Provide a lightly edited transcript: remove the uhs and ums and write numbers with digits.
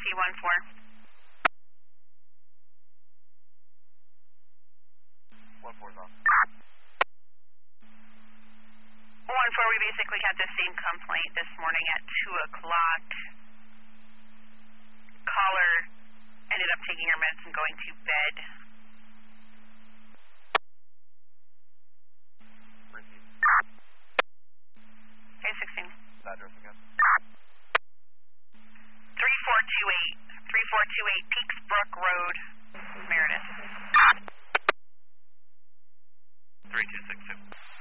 14. 14's on. 14, we basically got the same complaint this morning at 2 o'clock. Caller ended up taking her meds and going to bed. Receive. Okay, 16. Address again. 3428 Peaks Brook Road, Meredith. 3262.